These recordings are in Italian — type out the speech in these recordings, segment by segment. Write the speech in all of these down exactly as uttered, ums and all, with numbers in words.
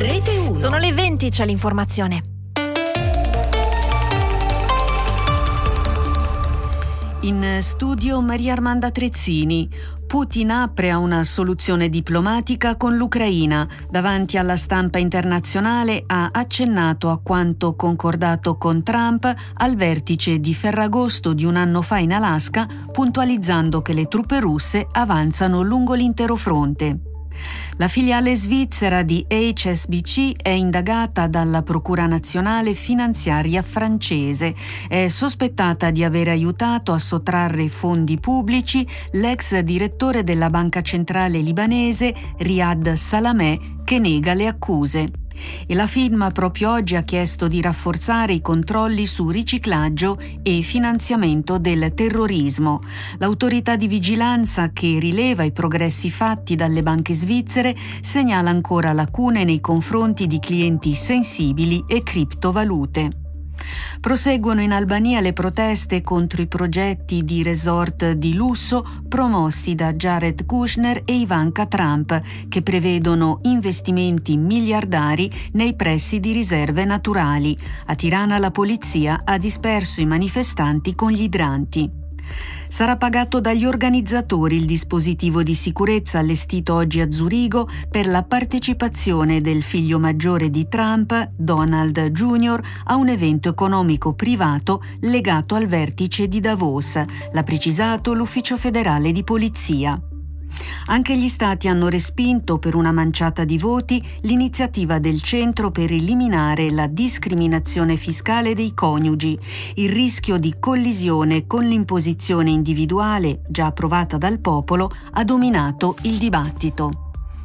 Rete uno. Sono le venti, c'è l'informazione. In studio Maria Armanda Trezzini. Putin apre a una soluzione diplomatica con l'Ucraina. Davanti alla stampa internazionale ha accennato a quanto concordato con Trump al vertice di Ferragosto di un anno fa in Alaska, puntualizzando che le truppe russe avanzano lungo l'intero fronte. La filiale svizzera di H S B C è indagata dalla Procura Nazionale Finanziaria francese. È sospettata di aver aiutato a sottrarre fondi pubblici l'ex direttore della Banca Centrale Libanese Riyad Salameh, che nega le accuse. E la firma proprio oggi ha chiesto di rafforzare i controlli su riciclaggio e finanziamento del terrorismo. L'autorità di vigilanza, che rileva i progressi fatti dalle banche svizzere, segnala ancora lacune nei confronti di clienti sensibili e criptovalute. Proseguono in Albania le proteste contro i progetti di resort di lusso promossi da Jared Kushner e Ivanka Trump, che prevedono investimenti miliardari nei pressi di riserve naturali. A Tirana la polizia ha disperso i manifestanti con gli idranti. Sarà pagato dagli organizzatori il dispositivo di sicurezza allestito oggi a Zurigo per la partecipazione del figlio maggiore di Trump, Donald Junior, a un evento economico privato legato al vertice di Davos, l'ha precisato l'Ufficio federale di polizia. Anche gli stati hanno respinto per una manciata di voti l'iniziativa del centro per eliminare la discriminazione fiscale dei coniugi. Il rischio di collisione con l'imposizione individuale, già approvata dal popolo, ha dominato il dibattito.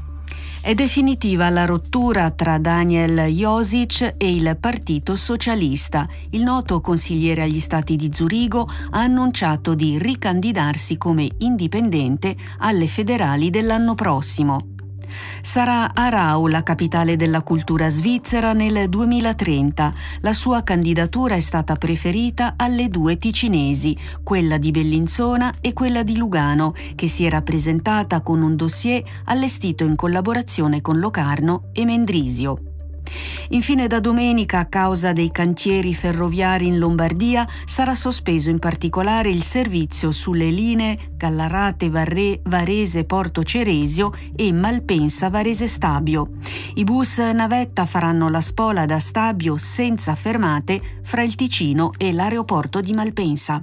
È definitiva la rottura tra Daniel Josic e il Partito Socialista. Il noto consigliere agli Stati di Zurigo ha annunciato di ricandidarsi come indipendente alle federali dell'anno prossimo. Sarà Aarau la capitale della cultura svizzera nel duemilatrenta. La sua candidatura è stata preferita alle due ticinesi, quella di Bellinzona e quella di Lugano, che si era presentata con un dossier allestito in collaborazione con Locarno e Mendrisio. Infine, da domenica, a causa dei cantieri ferroviari in Lombardia, sarà sospeso in particolare il servizio sulle linee Gallarate Varre, Varese Porto Ceresio e Malpensa Varese Stabio. I bus navetta faranno la spola da Stabio senza fermate fra il Ticino e l'aeroporto di Malpensa.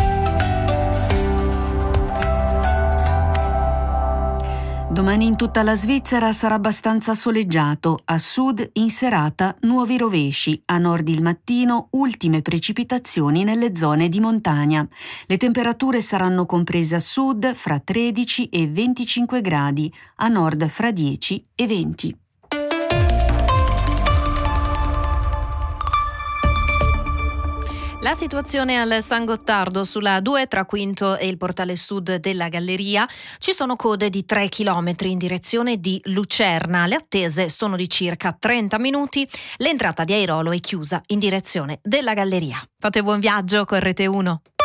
Domani in tutta la Svizzera sarà abbastanza soleggiato, a sud in serata nuovi rovesci, a nord il mattino ultime precipitazioni nelle zone di montagna. Le temperature saranno comprese a sud fra tredici e venticinque gradi, a nord fra dieci e venti. La situazione al San Gottardo sulla due tra Quinto e il portale sud della Galleria. Ci sono code di tre chilometri in direzione di Lucerna. Le attese sono di circa trenta minuti. L'entrata di Airolo è chiusa in direzione della Galleria. Fate buon viaggio con Rete uno.